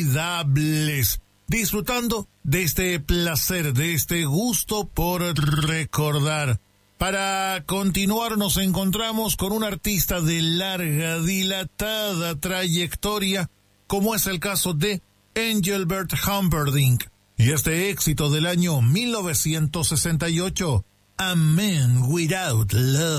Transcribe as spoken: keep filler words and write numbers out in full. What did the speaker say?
inolvidables, disfrutando de este placer, de este gusto por recordar. Para continuar nos encontramos con un artista de larga, dilatada trayectoria, como es el caso de Engelbert Humperdinck, y este éxito del año mil novecientos sesenta y ocho, A Man Without Love.